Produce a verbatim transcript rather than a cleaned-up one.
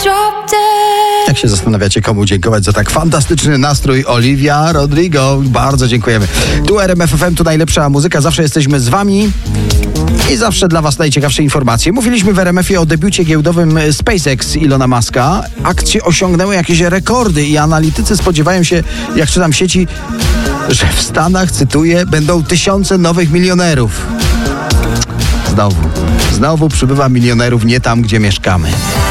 Jak się zastanawiacie, komu dziękować za tak fantastyczny nastrój? Olivia Rodrigo. Bardzo dziękujemy. Tu R M F F M, tu najlepsza muzyka. Zawsze jesteśmy z wami i zawsze dla was najciekawsze informacje. Mówiliśmy w R M F ie o debiucie giełdowym SpaceX Ilona Muska. Akcje osiągnęły jakieś rekordy i analitycy spodziewają się, jak czytam w sieci, że w Stanach, cytuję, będą tysiące nowych milionerów. Znowu, znowu przybywa milionerów nie tam, gdzie mieszkamy.